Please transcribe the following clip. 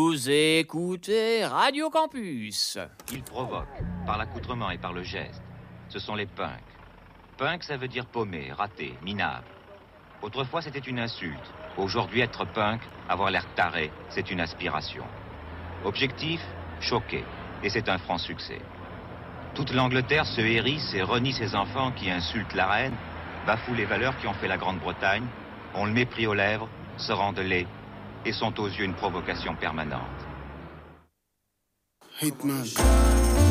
Vous écoutez Radio Campus. Ils provoquent, par l'accoutrement et par le geste. Ce sont les punks. Punk, ça veut dire paumé, raté, minable. Autrefois, c'était une insulte. Aujourd'hui, être punk, avoir l'air taré, c'est une aspiration. Objectif, choquer. Et c'est un franc succès. Toute l'Angleterre se hérisse et renie ses enfants qui insultent la reine, bafouent les valeurs qui ont fait la Grande-Bretagne, ont le mépris aux lèvres, se rendent laids et sont aux yeux une provocation permanente. Hitman.